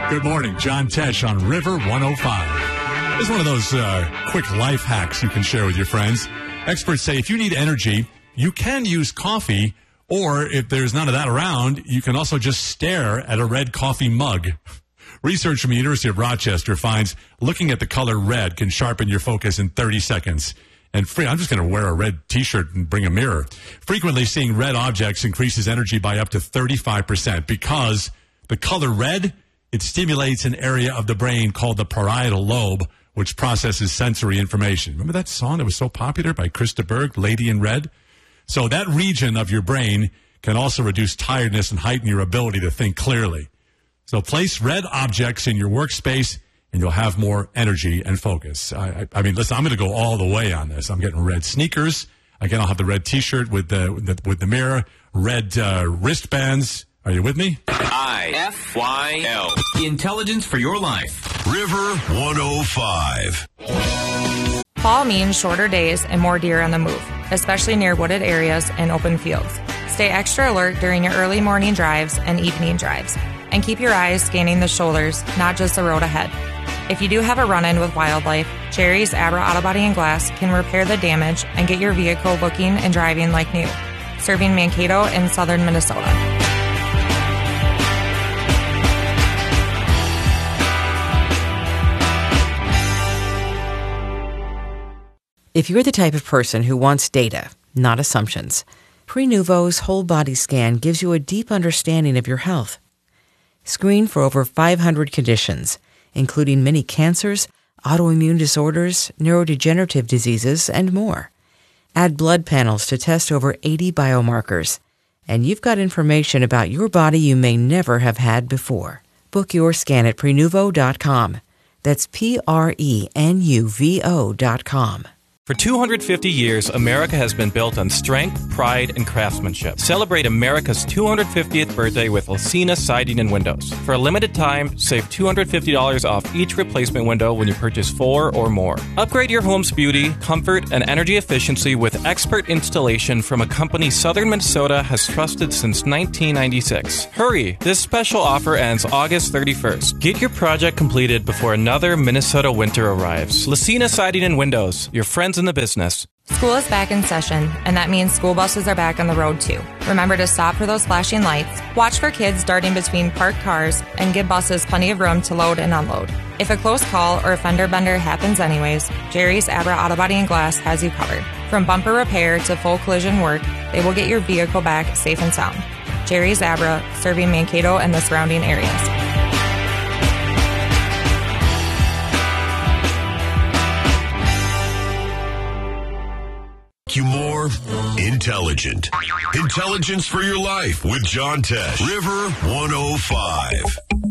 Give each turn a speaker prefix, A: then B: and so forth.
A: Good morning, John Tesh on River 105. It's one of those quick life hacks you can share with your friends. Experts say if you need energy, you can use coffee, or if there's none of that around, you can also just stare at a red coffee mug. Research from the University of Rochester finds looking at the color red can sharpen your focus in 30 seconds. And I'm just going to wear a red T-shirt and bring a mirror. Frequently seeing red objects increases energy by up to 35% because the color red, it stimulates an area of the brain called the parietal lobe, which processes sensory information. Remember that song that was so popular by Krista Berg, Lady in Red? So that region of your brain can also reduce tiredness and heighten your ability to think clearly. So place red objects in your workspace, and you'll have more energy and focus. I mean, listen, I'm going to go all the way on this. I'm getting red sneakers. Again, I'll have the red T-shirt with the mirror, red wristbands. Are you with me?
B: IFYL. Intelligence for your life.
C: River 105.
D: Fall means shorter days and more deer on the move, especially near wooded areas and open fields. Stay extra alert during your early morning drives and evening drives, and keep your eyes scanning the shoulders, not just the road ahead. If you do have a run-in with wildlife, Jerry's Abra Auto Body and Glass can repair the damage and get your vehicle looking and driving like new. Serving Mankato in southern Minnesota.
E: If you're the type of person who wants data, not assumptions, Prenuvo's whole body scan gives you a deep understanding of your health. Screen for over 500 conditions, including many cancers, autoimmune disorders, neurodegenerative diseases, and more. Add blood panels to test over 80 biomarkers, and you've got information about your body you may never have had before. Book your scan at Prenuvo.com. That's Prenuvo.com.
F: For 250 years, America has been built on strength, pride, and craftsmanship. Celebrate America's 250th birthday with Lacina Siding and Windows. For a limited time, save $250 off each replacement window when you purchase 4 or more. Upgrade your home's beauty, comfort, and energy efficiency with expert installation from a company Southern Minnesota has trusted since 1996. Hurry! This special offer ends August 31st. Get your project completed before another Minnesota winter arrives. Lacina Siding and Windows, your friends in the business.
D: School is back in session, and that means school buses are back on the road too. Remember to stop for those flashing lights, watch for kids darting between parked cars, and give buses plenty of room to load and unload. If a close call or a fender bender happens anyways, Jerry's Abra Auto Body and Glass has you covered. From bumper repair to full collision work, they will get your vehicle back safe and sound. Jerry's Abra, serving Mankato and the surrounding areas.
C: You more intelligent. Intelligence for your life with John Tesh. River 105.